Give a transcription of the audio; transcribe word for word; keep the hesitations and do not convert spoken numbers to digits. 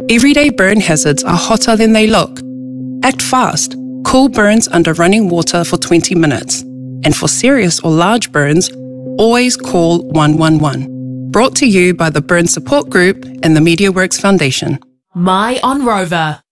Everyday burn hazards are hotter than they look. Act fast. Cool burns under running water for twenty minutes. And for serious or large burns, always call one one one. Brought to you by the Burn Support Group and the MediaWorks Foundation. My on Rover.